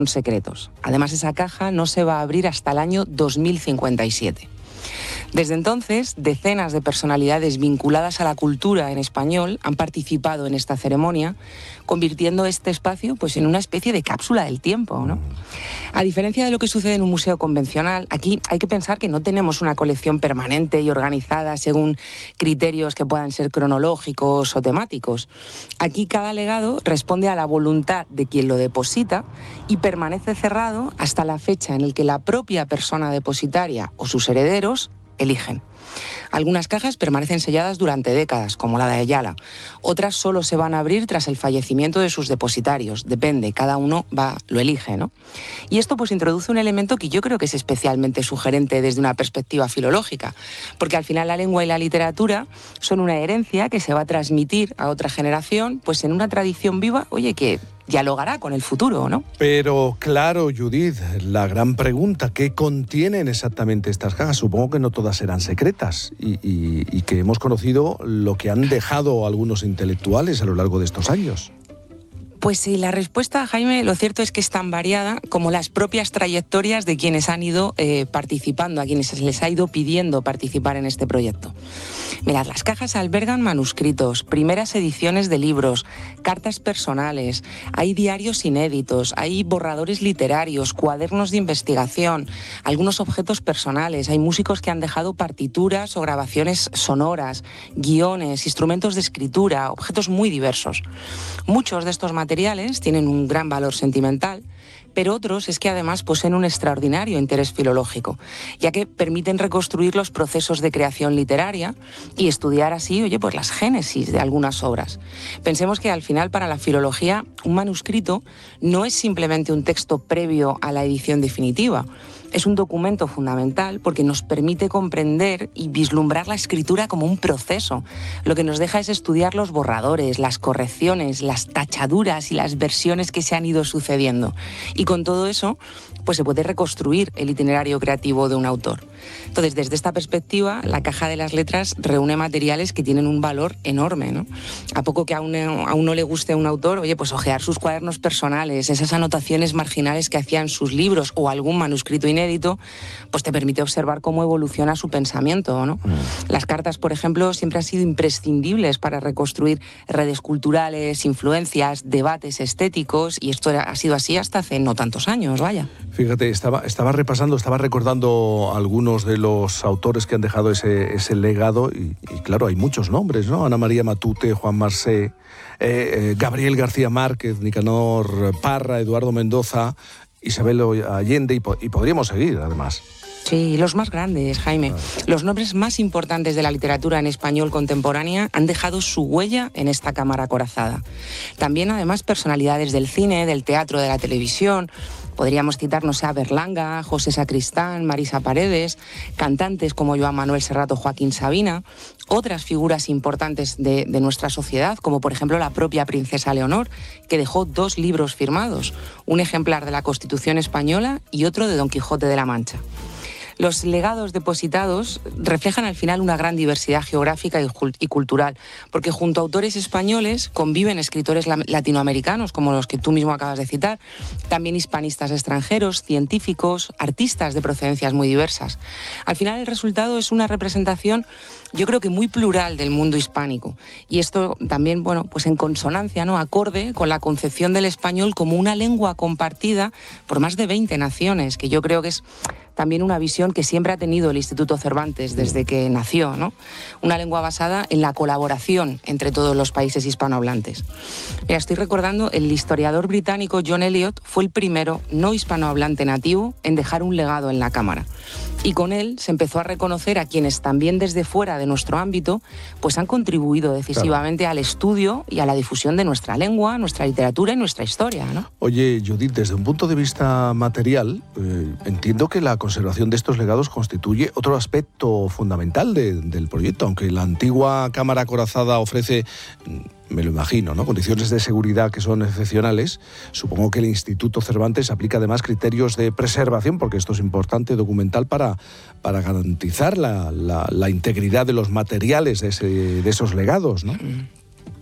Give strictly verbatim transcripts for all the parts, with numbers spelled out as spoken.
secretos. Además, esa caja no se va a abrir hasta el año dos mil cincuenta y siete. Desde entonces, decenas de personalidades vinculadas a la cultura en español han participado en esta ceremonia, convirtiendo este espacio pues, en una especie de cápsula del tiempo, ¿no? A diferencia de lo que sucede en un museo convencional, aquí hay que pensar que no tenemos una colección permanente y organizada según criterios que puedan ser cronológicos o temáticos. Aquí cada legado responde a la voluntad de quien lo deposita y permanece cerrado hasta la fecha en la que la propia persona depositaria o sus herederos eligen. Algunas cajas permanecen selladas durante décadas, como la de Ayala. Otras solo se van a abrir tras el fallecimiento de sus depositarios. Depende, cada uno va, lo elige, ¿no? Y esto pues introduce un elemento que yo creo que es especialmente sugerente desde una perspectiva filológica, porque al final la lengua y la literatura son una herencia que se va a transmitir a otra generación, pues en una tradición viva, oye, que dialogará con el futuro, ¿no? Pero claro, Judith, la gran pregunta, ¿qué contienen exactamente estas cajas? Supongo que no todas serán secretas y, y, y que hemos conocido lo que han dejado algunos intelectuales a lo largo de estos años. Pues sí, la respuesta, Jaime, lo cierto es que es tan variada como las propias trayectorias de quienes han ido eh, participando, a quienes se les ha ido pidiendo participar en este proyecto. Mirad, las cajas albergan manuscritos, primeras ediciones de libros, cartas personales, hay diarios inéditos, hay borradores literarios, cuadernos de investigación, algunos objetos personales, hay músicos que han dejado partituras o grabaciones sonoras, guiones, instrumentos de escritura, objetos muy diversos. Muchos de estos materiales materiales tienen un gran valor sentimental, pero otros es que además poseen un extraordinario interés filológico, ya que permiten reconstruir los procesos de creación literaria y estudiar así, oye, pues las génesis de algunas obras. Pensemos que al final para la filología un manuscrito no es simplemente un texto previo a la edición definitiva. Es un documento fundamental porque nos permite comprender y vislumbrar la escritura como un proceso. Lo que nos deja es estudiar los borradores, las correcciones, las tachaduras y las versiones que se han ido sucediendo. Y con todo eso, pues se puede reconstruir el itinerario creativo de un autor. Entonces, desde esta perspectiva, la caja de las letras reúne materiales que tienen un valor enorme, ¿no? A poco que a uno, a uno le guste un autor, oye, pues hojear sus cuadernos personales, esas anotaciones marginales que hacía en sus libros o algún manuscrito inédito, pues te permite observar cómo evoluciona su pensamiento, ¿no? Mm. Las cartas, por ejemplo, siempre han sido imprescindibles para reconstruir redes culturales, influencias, debates estéticos, y esto ha sido así hasta hace no tantos años, vaya. Fíjate, estaba, estaba repasando, estaba recordando algunos de los autores que han dejado ese, ese legado y, y claro, hay muchos nombres, ¿no? Ana María Matute, Juan Marsé, eh, eh, Gabriel García Márquez, Nicanor Parra, Eduardo Mendoza, Isabel Allende y, po- y podríamos seguir, además. Sí, los más grandes, Jaime. Los nombres más importantes de la literatura en español contemporánea han dejado su huella en esta cámara acorazada. También, además, personalidades del cine, del teatro, de la televisión. Podríamos citar, no sé, a Berlanga, José Sacristán, Marisa Paredes, cantantes como Joan Manuel Serrat o Joaquín Sabina, otras figuras importantes de, de nuestra sociedad, como por ejemplo la propia princesa Leonor, que dejó dos libros firmados, un ejemplar de la Constitución española y otro de Don Quijote de la Mancha. Los legados depositados reflejan al final una gran diversidad geográfica y cultural, porque junto a autores españoles conviven escritores latinoamericanos, como los que tú mismo acabas de citar, también hispanistas extranjeros, científicos, artistas de procedencias muy diversas. Al final el resultado es una representación, yo creo que muy plural del mundo hispánico, y esto también, bueno, pues en consonancia, ¿no?, acorde con la concepción del español como una lengua compartida por más de veinte naciones, que yo creo que es también una visión que siempre ha tenido el Instituto Cervantes desde que nació, ¿no? Una lengua basada en la colaboración entre todos los países hispanohablantes. Mira, estoy recordando, el historiador británico John Eliot fue el primero no hispanohablante nativo en dejar un legado en la Cámara. Y con él se empezó a reconocer a quienes también desde fuera de nuestro ámbito pues han contribuido decisivamente claro. al estudio y a la difusión de nuestra lengua, nuestra literatura y nuestra historia, ¿no? Oye, Judith, desde un punto de vista material, eh, entiendo que la conservación de estos legados constituye otro aspecto fundamental de, del proyecto, aunque la antigua cámara acorazada ofrece, me lo imagino, ¿no?, condiciones de seguridad que son excepcionales. Supongo que el Instituto Cervantes aplica además criterios de preservación, porque esto es importante, documental, para, para garantizar la, la, la integridad de los materiales de, ese, de esos legados, ¿no?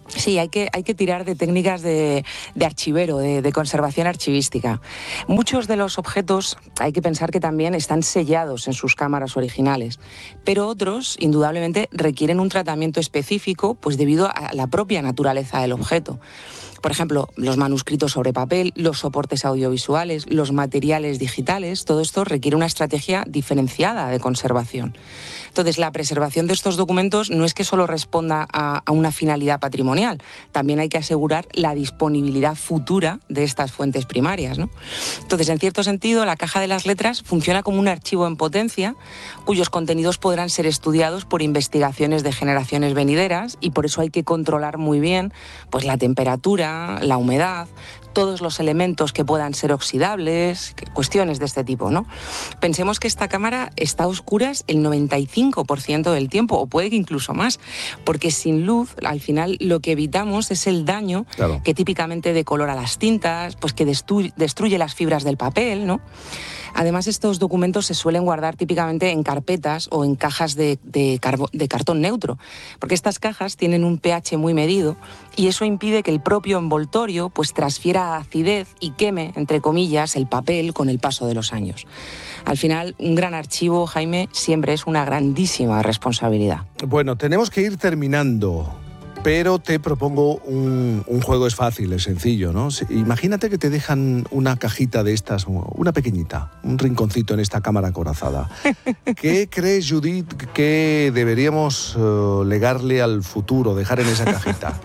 Sí, hay que, hay que tirar de técnicas de, de archivero, de, de conservación archivística. Muchos de los objetos hay que pensar que también están sellados en sus cámaras originales, pero otros, indudablemente, requieren un tratamiento específico, pues debido a la propia naturaleza del objeto. Por ejemplo, los manuscritos sobre papel, los soportes audiovisuales, los materiales digitales, todo esto requiere una estrategia diferenciada de conservación. Entonces, la preservación de estos documentos no es que solo responda a, a una finalidad patrimonial, también hay que asegurar la disponibilidad futura de estas fuentes primarias, ¿no? Entonces, en cierto sentido, la Caja de las Letras funciona como un archivo en potencia, cuyos contenidos podrán ser estudiados por investigaciones de generaciones venideras, y por eso hay que controlar muy bien, pues, la temperatura, la humedad, todos los elementos que puedan ser oxidables, cuestiones de este tipo, ¿no? Pensemos que esta cámara está a oscuras el noventa y cinco por ciento del tiempo, o puede que incluso más, porque sin luz, al final, lo que evitamos es el daño, claro, que típicamente decolora las tintas, pues que destruye, destruye las fibras del papel, ¿no? Además, estos documentos se suelen guardar típicamente en carpetas o en cajas de, de, carbo, de cartón neutro, porque estas cajas tienen un pH muy medido y eso impide que el propio envoltorio pues transfiera acidez y queme, entre comillas, el papel con el paso de los años. Al final, un gran archivo, Jaime, siempre es una grandísima responsabilidad. Bueno, tenemos que ir terminando. Pero te propongo un, un juego, es fácil, es sencillo, ¿no? Imagínate que te dejan una cajita de estas, una pequeñita, un rinconcito en esta cámara acorazada. ¿Qué crees, Judith, que deberíamos uh, legarle al futuro, dejar en esa cajita?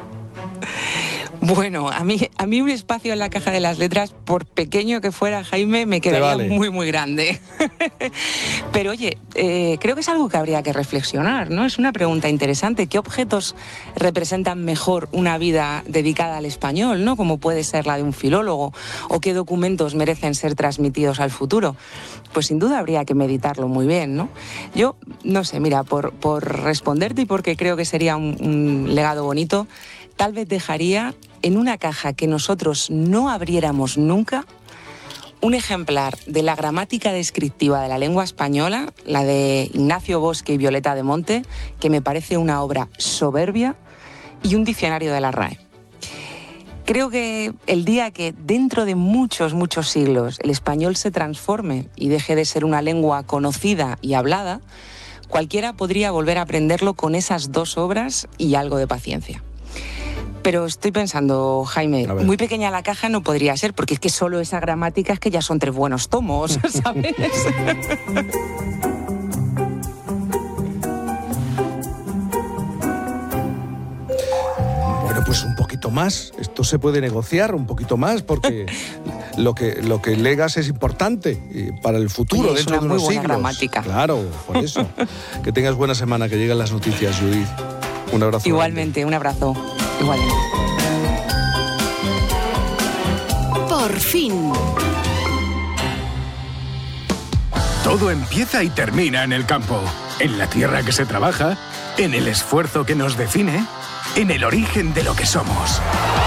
Bueno, a mí, a mí un espacio en la Caja de las Letras, por pequeño que fuera, Jaime, me quedaría vale. muy, muy grande. Pero oye, eh, creo que es algo que habría que reflexionar, ¿no? Es una pregunta interesante. ¿Qué objetos representan mejor una vida dedicada al español, ¿no? Como puede ser la de un filólogo, o qué documentos merecen ser transmitidos al futuro. Pues sin duda habría que meditarlo muy bien, ¿no? Yo, no sé, mira, por, por responderte y porque creo que sería un, un legado bonito, tal vez dejaría en una caja que nosotros no abriéramos nunca un ejemplar de la gramática descriptiva de la lengua española, la de Ignacio Bosque y Violeta de Monte, que me parece una obra soberbia, y un diccionario de la R A E. Creo que el día que dentro de muchos, muchos siglos el español se transforme y deje de ser una lengua conocida y hablada, cualquiera podría volver a aprenderlo con esas dos obras y algo de paciencia. Pero estoy pensando, Jaime, muy pequeña la caja no podría ser, porque es que solo esa gramática es que ya son tres buenos tomos, ¿sabes? Bueno, pues un poquito más. Esto se puede negociar un poquito más, porque lo que, lo que legas es importante para el futuro. Oye, dentro es una de muy unos buena siglos. Gramática. Claro, por eso. Que tengas buena semana, que lleguen las noticias, Judith. Un abrazo. Igualmente, grande. Un abrazo. Igualmente. Por fin. Todo empieza y termina en el campo, en la tierra que se trabaja, en el esfuerzo que nos define, en el origen de lo que somos.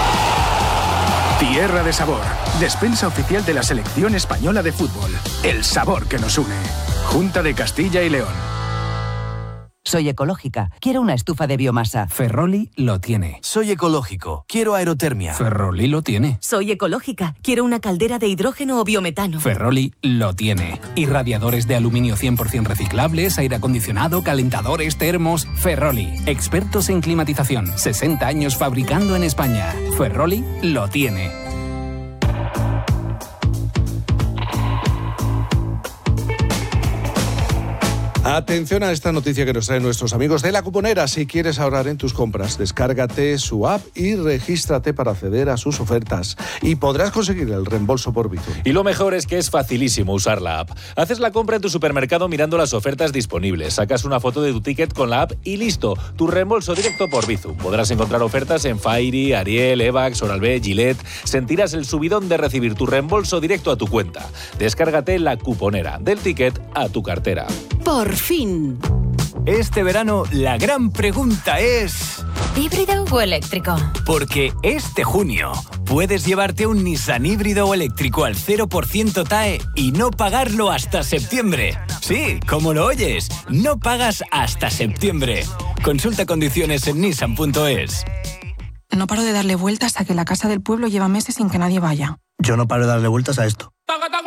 Tierra de Sabor, despensa oficial de la selección española de fútbol. El sabor que nos une. Junta de Castilla y León. Soy ecológica. Quiero una estufa de biomasa. Ferroli lo tiene. Soy ecológico. Quiero aerotermia. Ferroli lo tiene. Soy ecológica. Quiero una caldera de hidrógeno o biometano. Ferroli lo tiene. Irradiadores de aluminio cien por ciento reciclables, aire acondicionado, calentadores, termos. Ferroli. Expertos en climatización. sesenta años fabricando en España. Ferroli lo tiene. Atención a esta noticia que nos traen nuestros amigos de La Cuponera. Si quieres ahorrar en tus compras, descárgate su app y regístrate para acceder a sus ofertas. Y podrás conseguir el reembolso por Bizum. Y lo mejor es que es facilísimo usar la app. Haces la compra en tu supermercado mirando las ofertas disponibles. Sacas una foto de tu ticket con la app y listo. Tu reembolso directo por Bizum. Podrás encontrar ofertas en Fairy, Ariel, Evax, Oral-B, Gillette. Sentirás el subidón de recibir tu reembolso directo a tu cuenta. Descárgate La Cuponera. Del ticket a tu cartera. Por fin. Este verano la gran pregunta es... ¿híbrido o eléctrico? Porque este junio puedes llevarte un Nissan híbrido o eléctrico al cero por ciento T A E y no pagarlo hasta septiembre. Sí, como lo oyes, no pagas hasta septiembre. Consulta condiciones en nissan punto es. No paro de darle vueltas a que la casa del pueblo lleva meses sin que nadie vaya. Yo no paro de darle vueltas a esto.